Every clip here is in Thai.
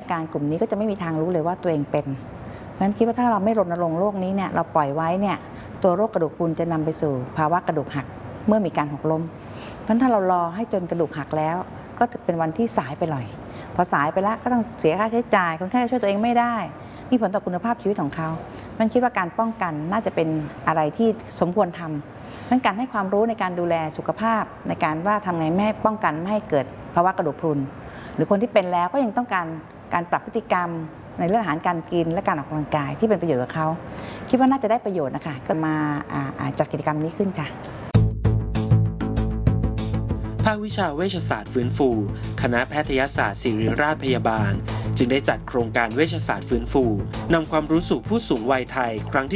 การกลุ่มนี้ก็จะไม่มีทางรู้เลยว่าตัวเองเป็นเพราะฉะนั้นคิดว่าถ้าเราไม่รณรงค์โรคนี้เนี่ยเราปล่อยไว้เนี่ยตัวโรคกระดูกพรุนจะนำไปสู่ภาวะกระดูกหักเมื่อมีการหกล้มเพราะฉะนั้นถ้าเรารอให้จนกระดูกหักแล้วก็จะเป็นวันที่สายไปหน่อยพอสายไปแล้วก็ต้องเสียค่าใช้จ่ายคนไข้ช่วยตัวเองไม่ได้มีผลต่อคุณภาพชีวิตของเขามันคิดว่าการป้องกันน่าจะเป็นอะไรที่สมควรทำนั้นการให้ความรู้ในการดูแลสุขภาพในการว่าทำไงไม่ให้ป้องกันไม่ให้เกิดภาวะกระดูกพรุนหรือคนที่เป็นแล้วก็ยังต้องการปรับพฤติกรรมในเรื่องอาหารการกินและการออกกำลังกายที่เป็นประโยชน์กับเขาคิดว่าน่าจะได้ประโยชน์นะคะก็มาจัดกิจกรรมนี้ขึ้นค่ะภาควิชาเวชศาสตร์ฟื้นฟูคณะแพทยศาสตร์ศิริราชพยาบาลจึงได้จัดโครงการเวชศาสตร์ฟื้นฟูนำความรู้สู่ผู้สูงวัยไทยครั้งที่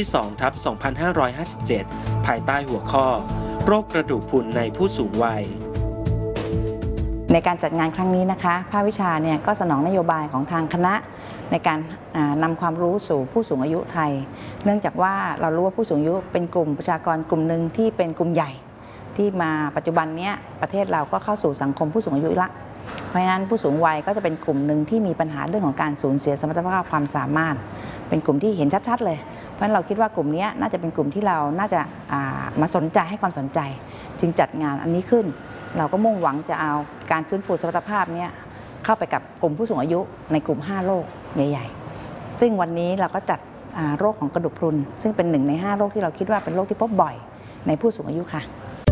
2/2557 ภายใต้หัวข้อโรคกระดูกพรุนในผู้สูงวัยในการจัดงานครั้งนี้นะคะภาควิชาเนี่ยก็สนองนโยบายของทางคณะในการนำความรู้สู่ผู้สูงอายุไทยเนื่องจากว่าเรารู้ว่าผู้สูงอายุเป็นกลุ่มประชากรกลุ่มหนึ่งที่เป็นกลุ่มใหญ่ที่มาปัจจุบันนี้ประเทศเราก็เข้าสู่สังคมผู้สูงอายุละเพราะฉะนั้นผู้สูงวัยก็จะเป็นกลุ่มหนึ่งที่มีปัญหาเรื่องของการสูญเสียสมรรถภาพความสามารถเป็นกลุ่มที่เห็นชัดๆเลยเพราะฉะนั้นเราคิดว่ากลุ่มนี้น่าจะเป็นกลุ่มที่เราน่าจะมาสนใจให้ความสนใจจึงจัดงานอันนี้ขึ้นเราก็มุ่งหวังจะเอาการฟื้นฟูสมรรถภาพนี้เข้าไปกับกลุ่มผู้สูงอายุในกลุ่ม5โรคใหญ่ๆซึ่งวันนี้เราก็จัดโรคของกระดูกพรุนซึ่งเป็น1ใน5โรคที่เราคิดว่าเป็นโรคที่พบบ่อยในผู้สูงอายุค่ะ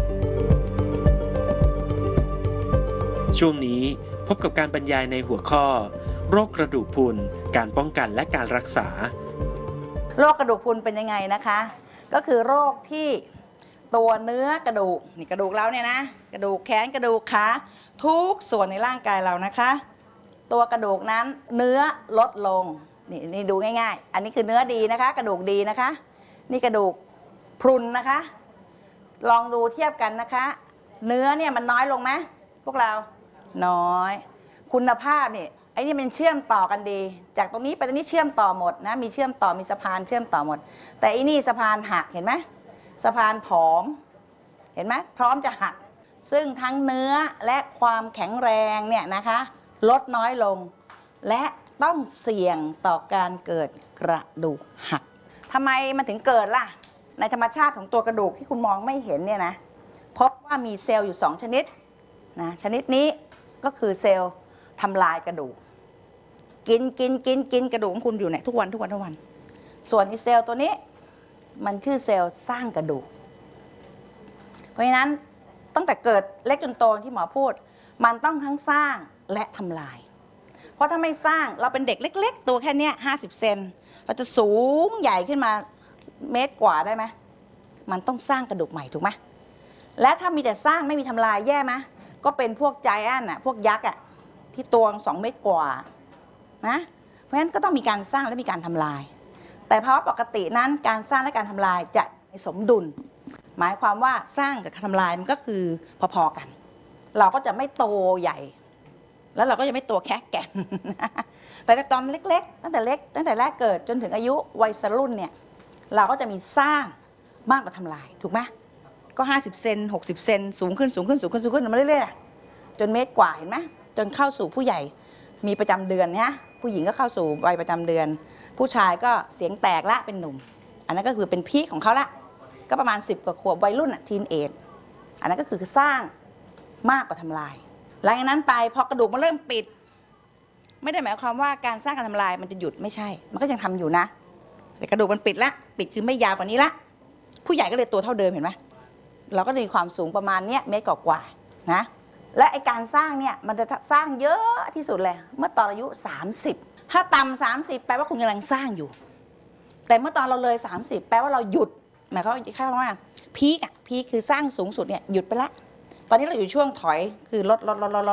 ช่วงนี้พบกับการบรรยายในหัวข้อโรคกระดูกพรุนการป้องกันและการรักษาโรคกระดูกพรุนเป็นยังไงนะคะก็คือโรคที่ตัวเนื้อกระดูกนี่กระดูกเราเนี่ยนะกระดูกแขนกระดูกขาทุกส่วนในร่างกายเรานะคะตัวกระดูกนั้นเนื้อลดลงนี่ดูง่ายๆอันนี้คือเนื้อดีนะคะกระดูกดีนะคะนี่กระดูกพรุนนะคะลองดูเทียบกันนะคะเนื้อเนี่ยมันน้อยลงไหมพวกเราน้อยคุณภาพเนี่ยไอ้นี่มันเชื่อมต่อกันดีจากตรงนี้ไปตรงนี้เชื่อมต่อหมดนะมีเชื่อมต่อมีสะพานเชื่อมต่อหมดแต่อันนี่สะพานหักเห็นไหมสะพานผอมเห็นไหมพร้อมจะหักซึ่งทั้งเนื้อและความแข็งแรงเนี่ยนะคะลดน้อยลงและต้องเสี่ยงต่อการเกิดกระดูกหักทำไมมันถึงเกิดล่ะในธรรมชาติของตัวกระดูกที่คุณมองไม่เห็นเนี่ยนะพบว่ามีเซลล์อยู่2ชนิดนะชนิดนี้ก็คือเซลล์ทำลายกระดูกกินกระดูกของคุณอยู่เนี่ยทุกวันส่วนอีเซลล์ตัวนี้มันชื่อเซลล์สร้างกระดูกเพราะฉะนั้นตั้งแต่เกิดเล็กจนโตที่หมอพูดมันต้องทั้งสร้างและทำลายเพราะถ้าไม่สร้างเราเป็นเด็กเล็กๆตัวแค่นี้50 เซนเราจะสูงใหญ่ขึ้นมา1 เมตรกว่าได้ไหมมันต้องสร้างกระดูกใหม่ถูกไหมและถ้ามีแต่สร้างไม่มีทำลายแย่ไหมก็เป็นพวกไจแอนท์พวกยักษ์ที่ตัว2 เมตรกว่านะเพราะฉะนั้นก็ต้องมีการสร้างและมีการทำลายแต่ภาวะปกตินั้นการสร้างและการทำลายจะสมดุลหมายความว่าสร้างกับทำลายมันก็คือพอๆกันเราก็จะไม่โตใหญ่แล้วเราก็จะไม่โตแค่แก่นแต่ตอนเล็กๆตั้งแต่แรกเกิดจนถึงอายุวัยรุ่นเนี่ยเราก็จะมีสร้างมากกว่าทำลายถูกไหมก็50 เซน60 เซนสูงขึ้นมาเรื่อยๆจน1 เมตรกว่าเห็นไหมจนเข้าสู่ผู้ใหญ่มีประจำเดือนนะผู้หญิงก็เข้าสู่วัยประจำเดือนผู้ชายก็เสียงแตกละเป็นหนุ่มอันนั้นก็คือเป็นพีคของเขาละก็ประมาณ10 กว่าขวบวัยรุ่นทีนเอจอันนั้นก็คือสร้างมากกว่าทำลายหลังจากนั้นไปพอกระดูกมันเริ่มปิดไม่ได้หมายความว่าการสร้างการทำลายมันจะหยุดไม่ใช่มันก็ยังทำอยู่นะแต่กระดูกมันปิดละปิดคือไม่ยาวกว่านี้ละผู้ใหญ่ก็เลยตัวเท่าเดิมเห็นไหมเราก็มีความสูงประมาณนี้1 เมตรกว่านะและไอการสร้างเนี่ยมันจะสร้างเยอะที่สุดเลยเมื่อตอนอายุ30ถ้าต่ำ30แปลว่าคุณกำลังสร้างอยู่แต่เมื่อตอนเราเลย30แปลว่าเราหยุดหมายความว่าพีคคือสร้างสูงสุดเนี่ยหยุดไปละตอนนี้เราอยู่ช่วงถอยคือลด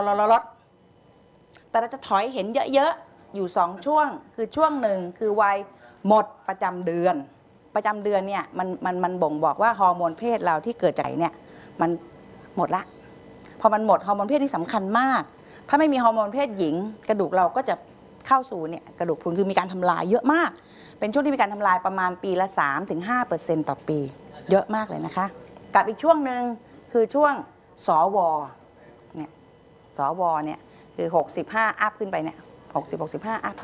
แต่เราจะถอยเห็นเยอะๆอยู่2 ช่วงคือช่วงหนึ่งคือวัยหมดประจำเดือนเนี่ยมันบ่งบอกว่าฮอร์โมนเพศเราที่เกิดจากเนี่ยมันหมดละพอมันหมดฮอร์โมนเพศที่สำคัญมากถ้าไม่มีฮอร์โมนเพศหญิงกระดูกเราก็จะเข้าสู่เนี่ยกระดูกพรุนคือมีการทำลายเยอะมากเป็นช่วงที่มีการทำลายประมาณปีละ 3-5% ต่อปีเยอะมากเลยนะคะกับอีกช่วงหนึ่งคือช่วงสวเนี่ยคือ65 อัพขึ้นไปเนี่ย60-65 อัพ